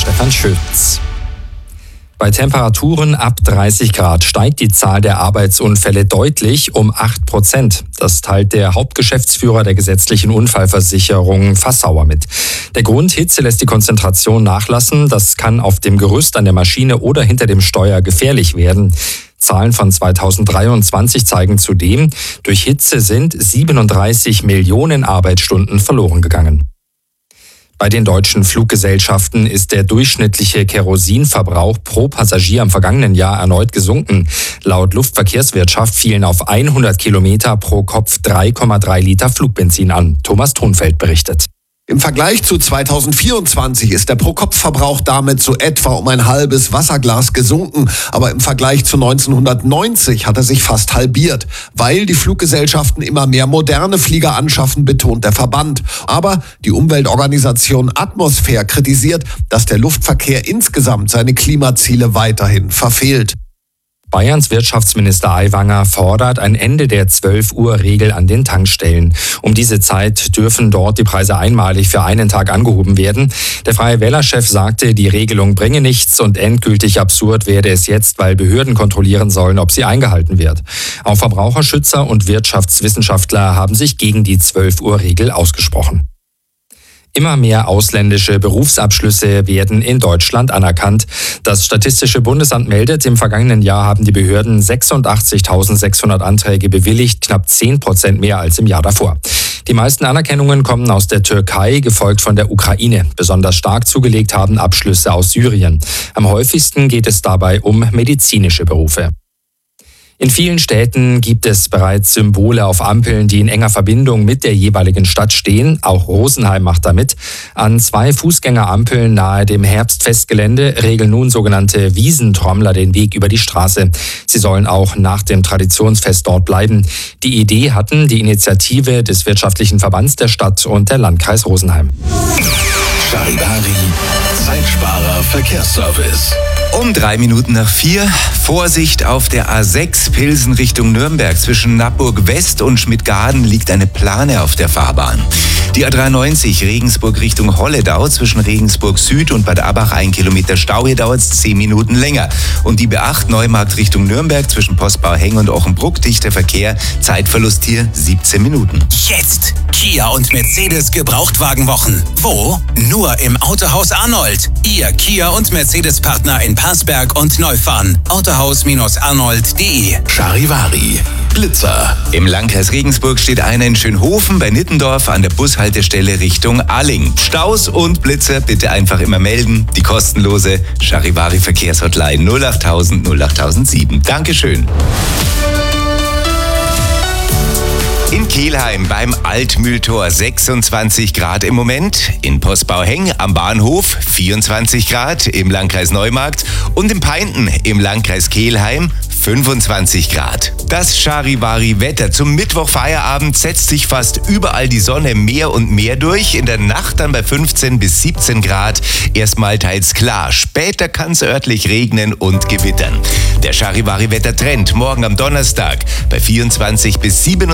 Stefan Schütz. Bei Temperaturen ab 30 Grad steigt die Zahl der Arbeitsunfälle deutlich um 8%. Das teilt der Hauptgeschäftsführer der gesetzlichen Unfallversicherung Fassauer mit. Der Grund: Hitze lässt die Konzentration nachlassen. Das kann auf dem Gerüst an der Maschine oder hinter dem Steuer gefährlich werden. Zahlen von 2023 zeigen zudem, durch Hitze sind 37 Millionen Arbeitsstunden verloren gegangen. Bei den deutschen Fluggesellschaften ist der durchschnittliche Kerosinverbrauch pro Passagier im vergangenen Jahr erneut gesunken. Laut Luftverkehrswirtschaft fielen auf 100 Kilometer pro Kopf 3,3 Liter Flugbenzin an. Thomas Thunfeld berichtet. Im Vergleich zu 2024 ist der Pro-Kopf-Verbrauch damit so etwa um ein halbes Wasserglas gesunken. Aber im Vergleich zu 1990 hat er sich fast halbiert. Weil die Fluggesellschaften immer mehr moderne Flieger anschaffen, betont der Verband. Aber die Umweltorganisation Atmosphäre kritisiert, dass der Luftverkehr insgesamt seine Klimaziele weiterhin verfehlt. Bayerns Wirtschaftsminister Aiwanger fordert ein Ende der 12-Uhr-Regel an den Tankstellen. Um diese Zeit dürfen dort die Preise einmalig für einen Tag angehoben werden. Der Freie Wähler-Chef sagte, die Regelung bringe nichts und endgültig absurd werde es jetzt, weil Behörden kontrollieren sollen, ob sie eingehalten wird. Auch Verbraucherschützer und Wirtschaftswissenschaftler haben sich gegen die 12-Uhr-Regel ausgesprochen. Immer mehr ausländische Berufsabschlüsse werden in Deutschland anerkannt. Das Statistische Bundesamt meldet, im vergangenen Jahr haben die Behörden 86.600 Anträge bewilligt, knapp 10% mehr als im Jahr davor. Die meisten Anerkennungen kommen aus der Türkei, gefolgt von der Ukraine. Besonders stark zugelegt haben Abschlüsse aus Syrien. Am häufigsten geht es dabei um medizinische Berufe. In vielen Städten gibt es bereits Symbole auf Ampeln, die in enger Verbindung mit der jeweiligen Stadt stehen. Auch Rosenheim macht damit. An 2 Fußgängerampeln nahe dem Herbstfestgelände regeln nun sogenannte Wiesentrommler den Weg über die Straße. Sie sollen auch nach dem Traditionsfest dort bleiben. Die Idee hatten die Initiative des Wirtschaftlichen Verbands der Stadt und der Landkreis Rosenheim. Charivari, Zeitsparer Verkehrsservice. Um 4:03. Vorsicht auf der A6 Pilsen Richtung Nürnberg. Zwischen Nappburg West und Schmidtgaden liegt eine Plane auf der Fahrbahn. Die A93 Regensburg Richtung Holledau. Zwischen Regensburg Süd und Bad Abbach 1 Kilometer Stau. Hier dauert es 10 Minuten länger. Und die B8 Neumarkt Richtung Nürnberg. Zwischen Postbau-Heng und Ochenbruck dichter Verkehr. Zeitverlust hier 17 Minuten. Jetzt Kia und Mercedes Gebrauchtwagenwochen. Wo? Nur im Autohaus Arnold. Ihr Kia und Mercedes-Partner in Parsberg und Neufahren. Autohaus-arnold.de. Charivari, Blitzer. Im Landkreis Regensburg steht einer in Schönhofen bei Nittendorf an der Bushaltestelle Richtung Alling. Staus und Blitzer bitte einfach immer melden. Die kostenlose Charivari Verkehrshotline 08000 08007. Dankeschön. In Kelheim beim Altmühltor 26 Grad im Moment, in Postbau-Heng am Bahnhof 24 Grad, im Landkreis Neumarkt und in Peinten im Landkreis Kelheim 25 Grad. Das Charivari-Wetter zum Mittwoch-Feierabend setzt sich fast überall die Sonne mehr und mehr durch. In der Nacht dann bei 15 bis 17 Grad. Erstmal teils klar. Später kann es örtlich regnen und gewittern. Der Charivari-Wettertrend morgen am Donnerstag bei 24 bis 27